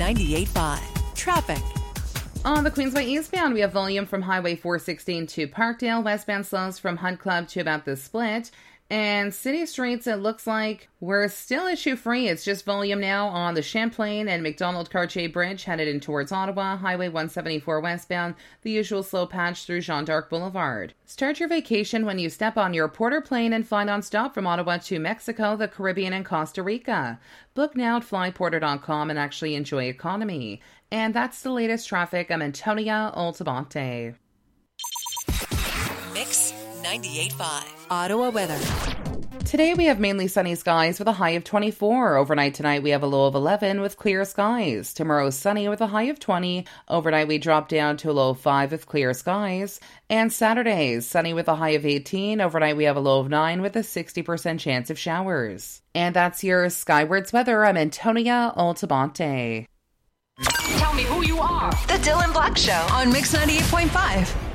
98.5. Traffic. On the Queensway eastbound, we have volume from Highway 416 to Parkdale, westbound slows from Hunt Club to about the Split. And city streets, it looks like we're still issue-free. It's just volume now on the Champlain and Macdonald-Cartier Bridge headed in towards Ottawa, Highway 174 westbound, the usual slow patch through Jean d'Arc Boulevard. Start your vacation when you step on your Porter plane and fly non-stop from Ottawa to Mexico, the Caribbean, and Costa Rica. Book now at flyporter.com and actually enjoy economy. And that's the latest traffic. I'm Antonia Altabonte. Mix 98.5. Ottawa weather. Today we have mainly sunny skies with a high of 24. Overnight tonight we have a low of 11 with clear skies. Tomorrow sunny with a high of 20. Overnight we drop down to a low of 5 with clear skies. And Saturday sunny with a high of 18. Overnight we have a low of 9 with a 60% chance of showers. And that's your Skywards weather. I'm Antonia Altabonte. Tell me who you are. The Dylan Black Show on Mix 98.5.